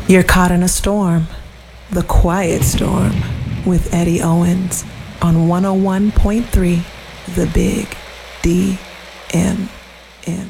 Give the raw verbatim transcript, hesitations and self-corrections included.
You're caught in a storm, the quiet storm, with Eddie Owens on one oh one point three The Big D M.